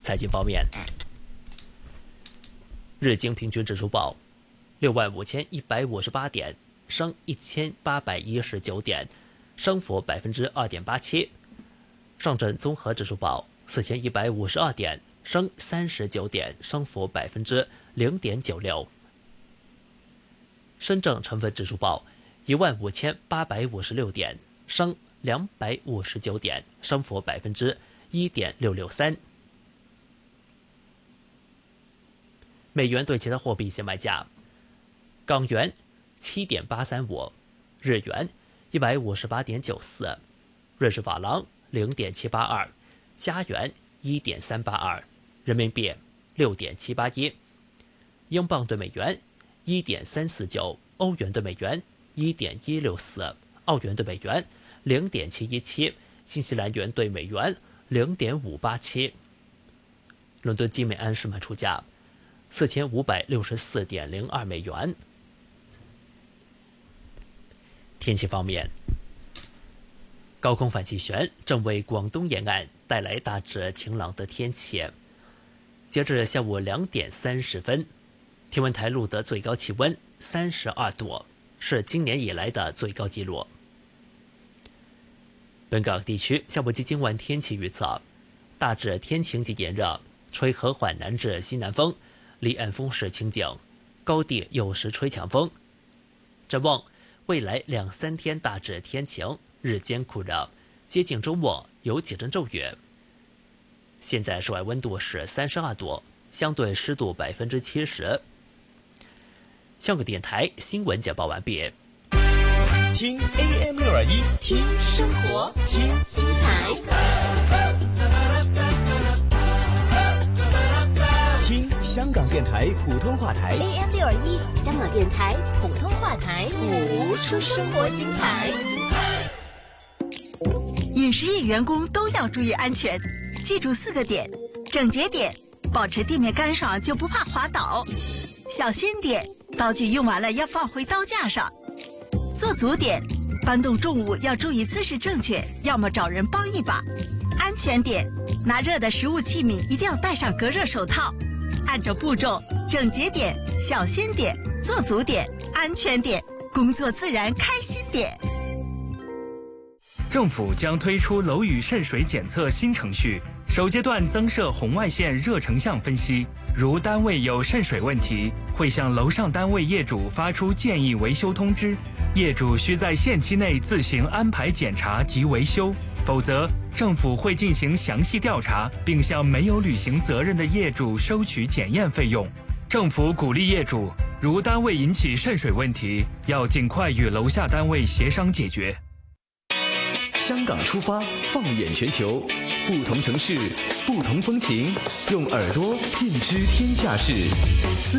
财经方面，日经平均指数报65158点，升1819点，升幅2.87%。上证综合指数报4152点，升39点，升幅0.96%。深证成分指数报15856点，升259点，升幅1.663%。美元对其他货币一些卖价：港元7.835，日元158.94，瑞士法郎0.782，加元1.382，人民币6.781，英镑对美元1.349，欧元对美元1.164，澳元对美元0.717，新西兰元对美元0.587。伦敦金每安士卖出价4564.02美元。天气方面，高空反气旋正为广东沿岸带来大致晴朗的天气。截至下午2点30分，天文台录得最高气温32度，是今年以来的最高纪录。本港地区下午及今晚天气预测：大致天晴及炎热，吹和缓南至西南风，离岸风势清劲，高地有时吹强风。展望未来2-3天大致天晴，日间酷热，接近周末有几阵骤雨。现在室外温度是32度，相对湿度70%。香港电台新闻简报完毕。 听 AM621， 听生活，听精彩， 听香港电台普通话台 AM621， 香港电台普通话台， 谱出生活精彩。 饮食业员工都要注意安全，记住4个点：整洁点，保持地面干爽就不怕滑倒；小心点，刀具用完了要放回刀架上；做足点，搬动重物要注意姿势正确，要么找人帮一把；安全点，拿热的食物器皿一定要戴上隔热手套。按照步骤，整洁点、小心点、做足点、安全点，工作自然开心点。 政府将推出楼宇渗水检测新程序，首阶段增设红外线热成像分析。如单位有渗水问题，会向楼上单位业主发出建议维修通知，业主需在限期内自行安排检查及维修，否则政府会进行详细调查，并向没有履行责任的业主收取检验费用。政府鼓励业主，如单位引起渗水问题，要尽快与楼下单位协商解决。 香港出发，放眼全球，不同城市，不同风情，用耳朵见知天下事。